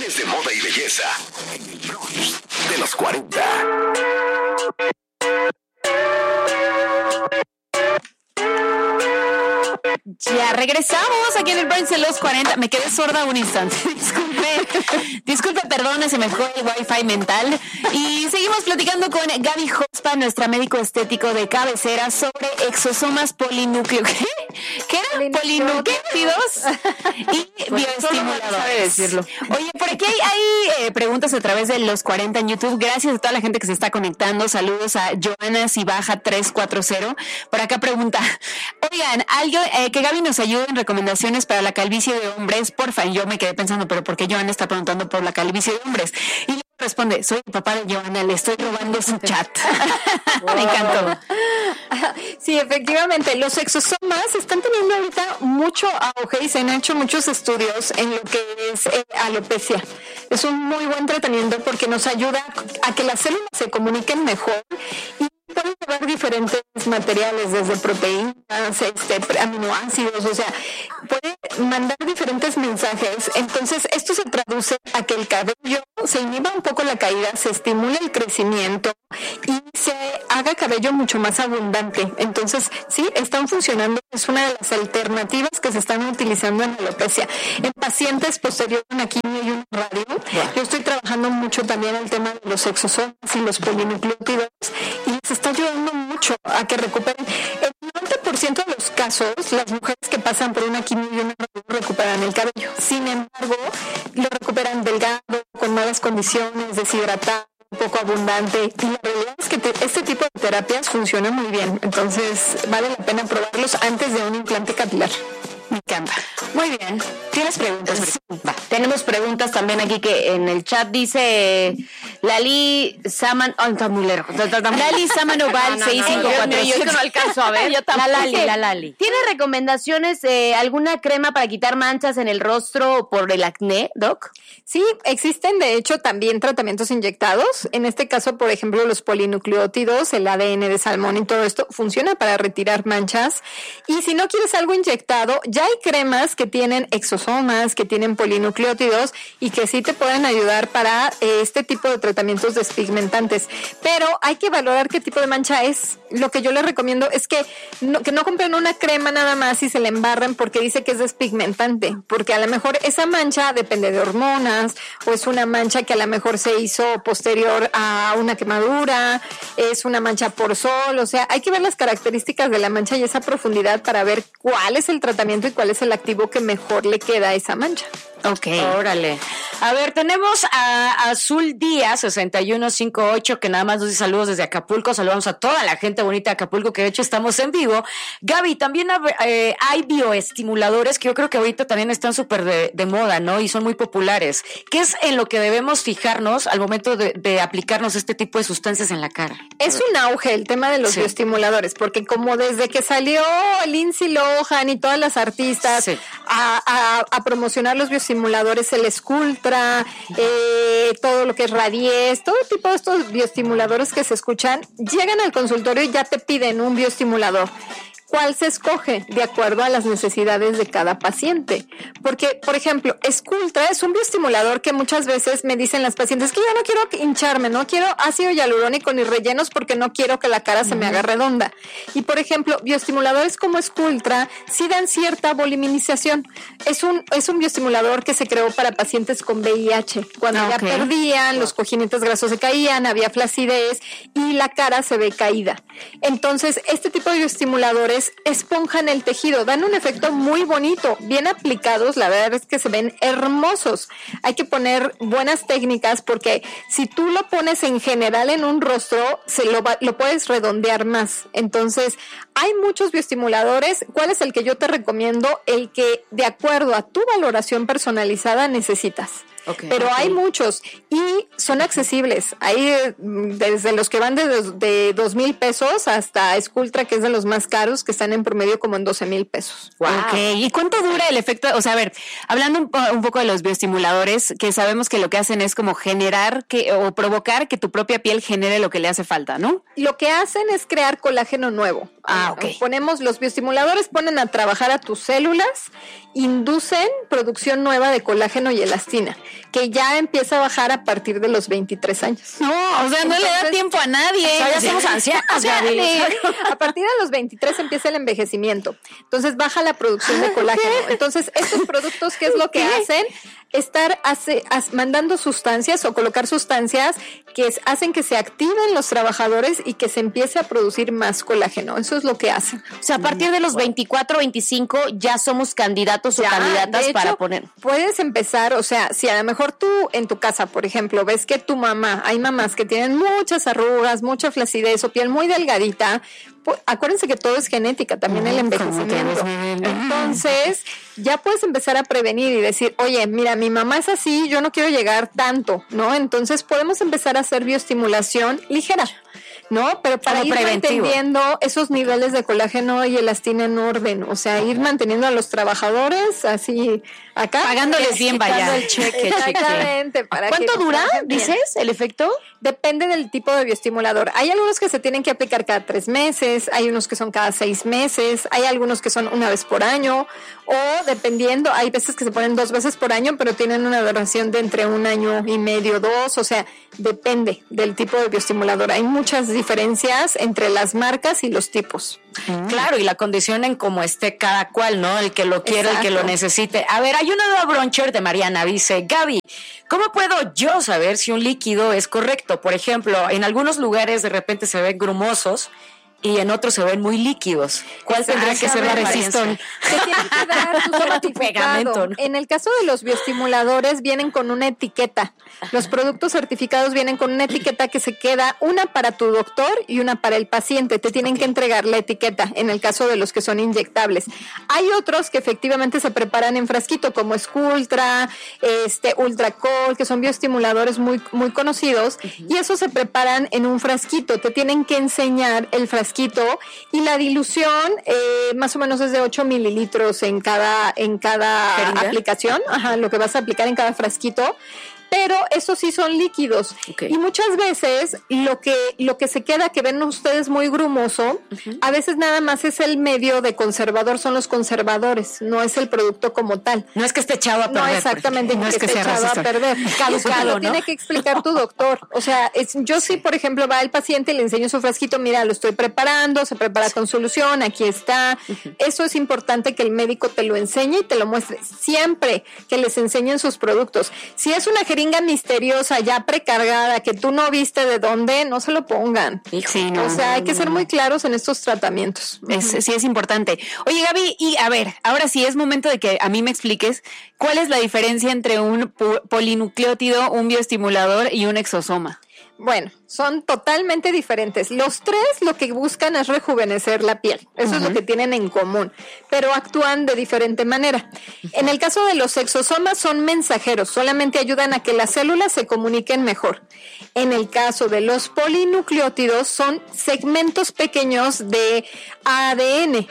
Hables de moda y belleza en el brunch de los 40. Ya regresamos aquí en el brunch de los 40. Me quedé sorda un instante. Disculpe, perdone, se me fue el wifi mental. Y seguimos platicando con Gaby Hospa, nuestra médico estético de cabecera, sobre exosomas polinúcleos. ¿Qué eran? Polinucleótidos y bioestimuladores. Sabe decirlo. Oye, por aquí hay preguntas a través de los 40 en YouTube. Gracias a toda la gente que se está conectando. Saludos a Joana Cibaja 340. Por acá pregunta, oigan, algo que Gaby nos ayude en recomendaciones para la calvicie de hombres, porfa. Y yo me quedé pensando, pero ¿por qué Joana está preguntando por la calvicie de hombres? Y luego responde, soy el papá de Joana, le estoy robando su chat. Me encantó. Sí, efectivamente, los exosomas están teniendo ahorita mucho auge y se han hecho muchos estudios en lo que es alopecia. Es un muy buen tratamiento porque nos ayuda a que las células se comuniquen mejor y pueden llevar diferentes materiales, desde proteínas, aminoácidos, o sea, puede mandar diferentes mensajes. Entonces, esto se traduce a que el cabello se inhiba un poco la caída, se estimule el crecimiento y se haga cabello mucho más abundante. Entonces, sí, están funcionando. Es una de las alternativas que se están utilizando en alopecia. En pacientes posterior a una quimio y un radio, yo estoy trabajando mucho también el tema de los exosomas y los polinucleótidos y les está ayudando mucho a que recuperen. El 90% de los casos, las mujeres que pasan por una quimio y una radio recuperan el cabello. Sin embargo, lo recuperan delgado, con malas condiciones, deshidratado, un poco abundante, y la realidad es que este tipo de terapias funcionan muy bien, entonces vale la pena probarlos antes de un implante capilar. Me encanta. Muy bien. ¿Tienes preguntas? Va. Tenemos preguntas también aquí que en el chat dice Lali Saman, está muy lejos. Lali Samanoval 654. Yo no alcanzo a ver. La Lali. ¿Tiene recomendaciones alguna crema para quitar manchas en el rostro por el acné, Doc? Sí, existen de hecho también tratamientos inyectados. En este caso, por ejemplo, los polinucleótidos, el ADN de salmón y todo esto funciona para retirar manchas. Y si no quieres algo inyectado, ya hay cremas que tienen exosomas, que tienen polinucleótidos y que sí te pueden ayudar para este tipo de tratamientos despigmentantes. Pero hay que valorar qué tipo de mancha es. Lo que yo les recomiendo es que no compren una crema nada más y se la embarren porque dice que es despigmentante. Porque a lo mejor esa mancha depende de hormonas o es una mancha que a lo mejor se hizo posterior a una quemadura, es una mancha por sol. O sea, hay que ver las características de la mancha y esa profundidad para ver cuál es el tratamiento y cuál es el activo que mejor le queda a esa mancha. Ok. Órale. A ver, tenemos a Azul Díaz 6158 que nada más nos dice saludos desde Acapulco. Saludamos a toda la gente bonita de Acapulco, que de hecho estamos en vivo. Gaby, también hay bioestimuladores que yo creo que ahorita también están súper de moda, ¿no? Y son muy populares. ¿Qué es en lo que debemos fijarnos al momento de aplicarnos este tipo de sustancias en la cara? Es un auge el tema de los bioestimuladores, porque como desde que salió Lindsay Lohan y todas las artistas a promocionar los bioestimuladores, el Sculptra, todo lo que es Radies, todo tipo de estos bioestimuladores que se escuchan, llegan al consultorio y ya te piden un bioestimulador. ¿Cuál se escoge? De acuerdo a las necesidades de cada paciente. Porque, por ejemplo, Sculptra es un bioestimulador que muchas veces me dicen las pacientes que yo no quiero hincharme, no quiero ácido hialurónico ni rellenos porque no quiero que la cara se me haga redonda. Y, por ejemplo, bioestimuladores como Sculptra sí dan cierta voliminización. Es un bioestimulador que se creó para pacientes con VIH. Cuando ya perdían, los cojinetes grasos se caían, había flacidez y la cara se ve caída. Entonces, este tipo de bioestimuladores esponjan el tejido, dan un efecto muy bonito, bien aplicados, la verdad es que se ven hermosos. Hay que poner buenas técnicas porque si tú lo pones en general en un rostro, lo puedes redondear más. Entonces, hay muchos bioestimuladores. ¿Cuál es el que yo te recomiendo? El que de acuerdo a tu valoración personalizada necesitas. Pero hay muchos y son accesibles. Hay desde los que van de 2,000 pesos hasta Sculptra, que es de los más caros, que están en promedio como en 12,000 pesos. Wow. ¿Y cuánto dura el efecto? O sea, a ver, hablando un poco de los bioestimuladores, que sabemos que lo que hacen es como generar o provocar que tu propia piel genere lo que le hace falta, ¿no? Lo que hacen es crear colágeno nuevo. Ponemos los bioestimuladores, ponen a trabajar a tus células, inducen producción nueva de colágeno y elastina. que ya empieza a bajar a partir de los 23 años. No, o sea, no le da tiempo a nadie. O sea, ya somos ancianas, Gaby. A partir de los 23 empieza el envejecimiento. Entonces baja la producción de colágeno. Entonces, estos productos, ¿qué es lo que hacen? Estar mandando sustancias o colocar sustancias que hacen que se activen los trabajadores y que se empiece a producir más colágeno. Eso es lo que hacen. O sea, a partir de los 24, 25 ya somos candidatos o candidatas para poner. Puedes empezar, o sea, si a lo mejor tú en tu casa, por ejemplo, ves que tu mamá, hay mamás que tienen muchas arrugas, mucha flacidez o piel muy delgadita, acuérdense que todo es genética, también el envejecimiento. Entonces, ya puedes empezar a prevenir y decir, oye, mira, mi mamá es así, yo no quiero llegar tanto, ¿no? Entonces podemos empezar a hacer bioestimulación ligera, ¿no? Pero para ir manteniendo esos niveles de colágeno y elastina en orden, o sea, ir manteniendo a los trabajadores así acá. Pagándoles bien, vaya. El cheque. Exactamente. Para ¿Cuánto dura, dices, el efecto? Depende del tipo de bioestimulador. Hay algunos que se tienen que aplicar cada 3 meses, hay unos que son cada 6 meses, hay algunos que son una vez por año, o dependiendo, hay veces que se ponen 2 veces por año, pero tienen una duración de entre 1 año y medio, 2, o sea, depende del tipo de bioestimulador. Hay muchas diferencias entre las marcas y los tipos. Claro, y la condición en cómo esté cada cual, ¿no? El que lo quiera, el que lo necesite. A ver, hay una nueva broncher de Mariana, dice, Gaby, ¿cómo puedo yo saber si un líquido es correcto? Por ejemplo, en algunos lugares de repente se ven grumosos y en otros se ven muy líquidos. ¿Cuál tendrá que ser la resistol? Te tienen que dar tu certificado. En el caso de los bioestimuladores vienen con una etiqueta. Los productos certificados vienen con una etiqueta que se queda una para tu doctor y una para el paciente. Te tienen que entregar la etiqueta en el caso de los que son inyectables. Hay otros que efectivamente se preparan en frasquito como Sculptra, Ultracol, que son bioestimuladores muy, muy conocidos, y esos se preparan en un frasquito. Te tienen que enseñar el frasquito y la dilución más o menos es de 8 mililitros en cada aplicación, lo que vas a aplicar en cada frasquito. Pero esos sí son líquidos. Okay. Y muchas veces lo que se queda, que ven ustedes muy grumoso, a veces nada más es el medio de conservador, son los conservadores, no es el producto como tal. No es que esté echado a perder. No, exactamente, no es que esté echado a perder. Caducado, ¿no? Tiene que explicar tu doctor. O sea, yo sí, por ejemplo, va el paciente y le enseño su frasquito, mira, lo estoy preparando, se prepara con solución, aquí está. Eso es importante que el médico te lo enseñe y te lo muestre. Siempre que les enseñen sus productos. Si es una jeringa misteriosa, ya precargada, que tú no viste de dónde, no se lo pongan. Sí, no, o sea, hay que ser muy claros en estos tratamientos. Sí, es importante. Oye, Gaby, y a ver, ahora sí es momento de que a mí me expliques cuál es la diferencia entre un polinucleótido, un bioestimulador y un exosoma. Bueno, son totalmente diferentes. Los tres lo que buscan es rejuvenecer la piel. Eso es lo que tienen en común, pero actúan de diferente manera. En el caso de los exosomas son mensajeros, solamente ayudan a que las células se comuniquen mejor. En el caso de los polinucleótidos son segmentos pequeños de ADN.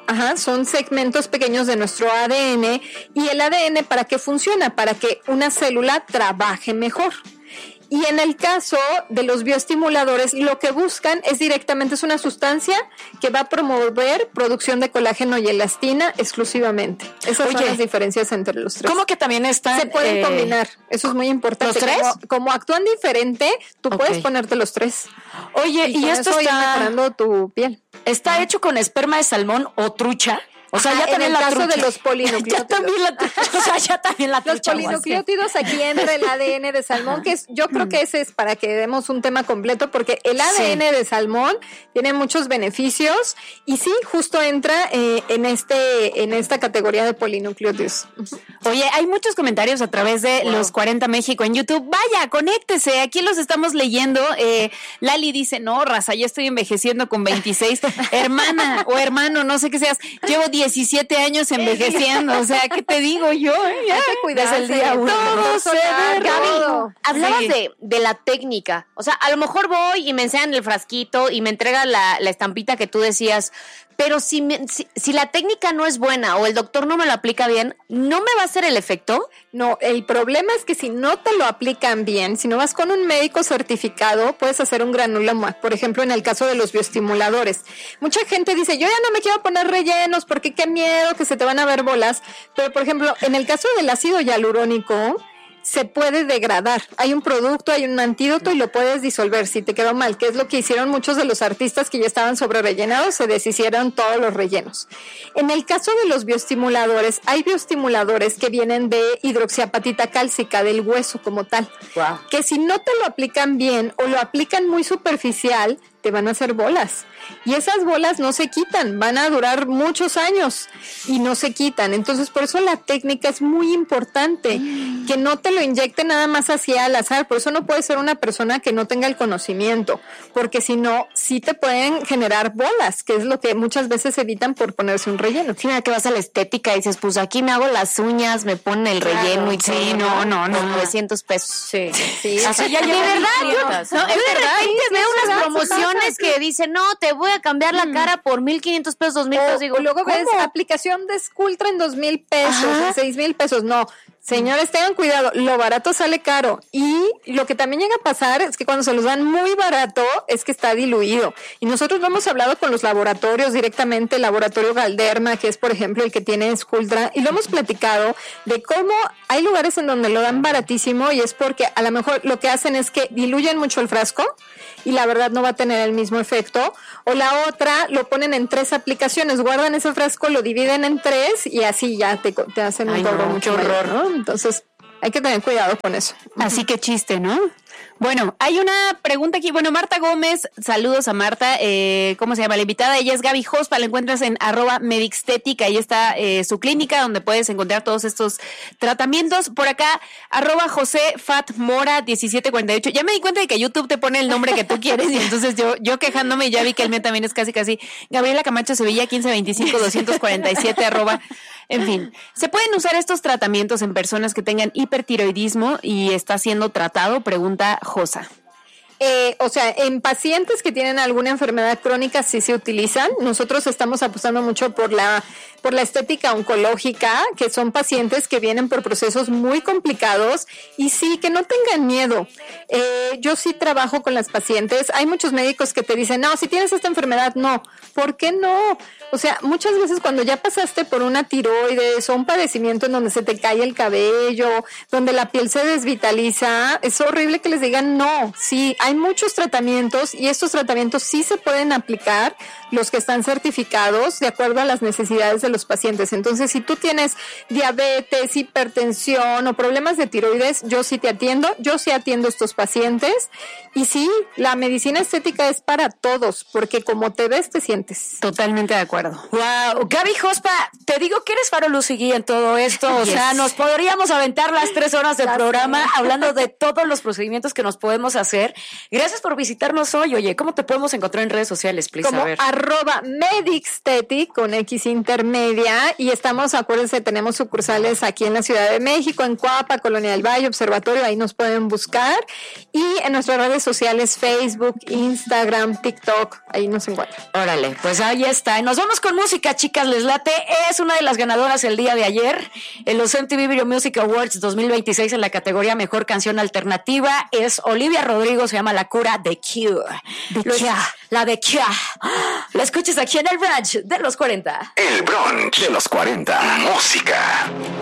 Son segmentos pequeños de nuestro ADN, y el ADN, ¿para qué funciona? Para que una célula trabaje mejor. Y en el caso de los bioestimuladores, lo que buscan es una sustancia que va a promover producción de colágeno y elastina exclusivamente. Esas son las diferencias entre los tres. ¿Cómo que también están? Se pueden combinar, eso es muy importante. ¿Los tres? Como actúan diferente, tú puedes ponerte los tres. Oye, y esto está mejorando tu piel. ¿Está hecho con esperma de salmón o trucha? O sea, ya también en el caso trucha. de los polinucleótidos. Ya también la trucha. O sea, ya también la trucha. Los polinucleótidos, aquí entra el ADN de salmón, que yo creo que ese es para que demos un tema completo, porque el ADN de salmón tiene muchos beneficios y sí, justo entra en esta categoría de polinucleótidos. Oye, hay muchos comentarios a través de los 40 México en YouTube. Vaya, conéctese, aquí los estamos leyendo. Lali dice, no, raza, ya estoy envejeciendo con 26. Hermana o hermano, no sé qué seas, llevo 17 años envejeciendo, o sea, ¿qué te digo yo? Ya, hay que cuidarse el día uno. Todo se ve. Gaby, hablabas de la técnica, o sea, a lo mejor voy y me enseñan el frasquito y me entregan la estampita que tú decías, pero si la técnica no es buena o el doctor no me lo aplica bien, ¿no me va a hacer el efecto? No, el problema es que si no te lo aplican bien, si no vas con un médico certificado, puedes hacer un granuloma. Por ejemplo, en el caso de los bioestimuladores. Mucha gente dice, yo ya no me quiero poner rellenos porque qué miedo que se te van a ver bolas. Pero, por ejemplo, en el caso del ácido hialurónico, se puede degradar. Hay un producto, hay un antídoto y lo puedes disolver si te quedó mal, que es lo que hicieron muchos de los artistas que ya estaban sobre rellenados, se deshicieron todos los rellenos. En el caso de los bioestimuladores, hay bioestimuladores que vienen de hidroxiapatita cálcica, del hueso como tal, que si no te lo aplican bien o lo aplican muy superficial, te van a hacer bolas. Y esas bolas no se quitan, van a durar muchos años y no se quitan. Entonces, por eso la técnica es muy importante, que no te lo inyecte nada más así al azar. Por eso no puede ser una persona que no tenga el conocimiento, porque si no, sí te pueden generar bolas, que es lo que muchas veces evitan por ponerse un relleno. Sí, mira que vas a la estética y dices, pues aquí me hago las uñas, me ponen el relleno y sí, no. 900 pesos. Sí. O sea, ya de verdad, yo de repente veo unas promociones que dicen, no, te voy a cambiar la cara por 1,500 pesos, 2,000 pesos. Digo, o luego ¿cómo? ves aplicación de Sculptra en 2,000 pesos, en 6,000 pesos. No, señores, tengan cuidado, lo barato sale caro. Y lo que también llega a pasar es que cuando se los dan muy barato, es que está diluido. Y nosotros lo hemos hablado con los laboratorios directamente, el laboratorio Galderma, que es, por ejemplo, el que tiene Sculptra, y lo hemos platicado de cómo hay lugares en donde lo dan baratísimo y es porque a lo mejor lo que hacen es que diluyen mucho el frasco y la verdad no va a tener el mismo efecto. O la otra, lo ponen en 3 aplicaciones, guardan ese frasco, lo dividen en 3 y así ya te hacen un cobro mucho mayor, ¿no? Entonces, hay que tener cuidado con eso. Así que chiste, ¿no? Bueno, hay una pregunta aquí. Bueno, Marta Gómez, saludos a Marta. ¿Cómo se llama la invitada? Ella es Gaby Hospa, la encuentras en @medixtetic. Ahí está su clínica donde puedes encontrar todos estos tratamientos. Por acá, @JoseFatMora1748. Ya me di cuenta de que YouTube te pone el nombre que tú quieres y entonces yo quejándome ya vi que el mío también es casi. Gabriela Camacho Sevilla, 1525-247 En fin, ¿se pueden usar estos tratamientos en personas que tengan hipertiroidismo y está siendo tratado? Pregunta Josa. O sea, en pacientes que tienen alguna enfermedad crónica sí se utilizan. Nosotros estamos apostando mucho por la estética oncológica, que son pacientes que vienen por procesos muy complicados y sí, que no tengan miedo. Yo sí trabajo con las pacientes. Hay muchos médicos que te dicen, no, si tienes esta enfermedad, no. ¿Por qué no? O sea, muchas veces cuando ya pasaste por una tiroides o un padecimiento en donde se te cae el cabello, donde la piel se desvitaliza, es horrible que les digan no. Sí, hay muchos tratamientos y estos tratamientos sí se pueden aplicar, los que están certificados de acuerdo a las necesidades de los pacientes. Entonces, si tú tienes diabetes, hipertensión o problemas de tiroides, yo sí te atiendo, yo sí atiendo a estos pacientes. Y sí, la medicina estética es para todos, porque como te ves, te sientes. Totalmente de acuerdo. Wow, Gaby Hospa, te digo que eres faro, luz y guía en todo esto. O sea, nos podríamos aventar las 3 horas del programa hablando de todos los procedimientos que nos podemos hacer. Gracias por visitarnos hoy. Oye, ¿cómo te podemos encontrar en redes sociales, please? Como @medixtetic con X intermedia, y estamos, acuérdense, tenemos sucursales aquí en la Ciudad de México, en Coapa, Colonia del Valle, Observatorio, ahí nos pueden buscar, y en nuestras redes sociales, Facebook, Instagram, TikTok, ahí nos encuentran. Órale, pues ahí está. Y nos vamos con música, chicas, les late. Es una de las ganadoras el día de ayer en los MTV Video Music Awards 2026 en la categoría Mejor Canción Alternativa. Es Olivia Rodrigo, se llama La Cura de Cure. La de Cure. La escuchas aquí en el brunch de los 40. El brunch de los 40. Música.